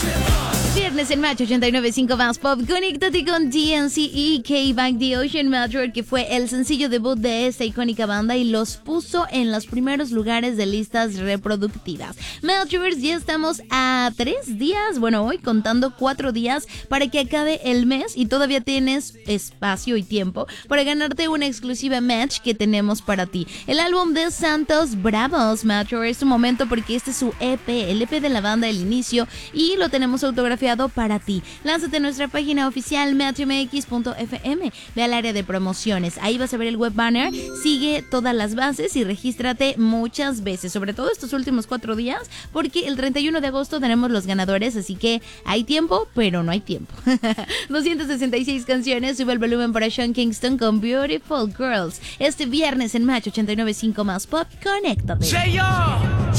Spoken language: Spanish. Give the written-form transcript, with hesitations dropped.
Viernes en Match 89.5 más Pop. Conéctate con DNC y K-Bank The Ocean Metro, que fue el sencillo debut de esta icónica banda y los puso en los primeros lugares de listas reproductivas. Metrovers, ya estamos a 3 días, bueno, hoy contando 4 días para que acabe el mes y todavía tienes espacio y tiempo para ganarte una exclusiva match que tenemos para ti. El álbum de Santos Bravos, Metrovers, es un momento porque este es su EP, el EP de la banda del inicio, y lo tenemos autografiado para ti. Lánzate a nuestra página oficial metromx.fm, ve al área de promociones, ahí vas a ver el web banner, sigue todas las bases y regístrate muchas veces, sobre todo estos últimos 4 días, porque el 31 de agosto tenemos los ganadores, así que hay tiempo, pero no hay tiempo. 266 canciones, sube el volumen para Sean Kingston con Beautiful Girls, este viernes en Match 89.5 más Pop. Conéctate.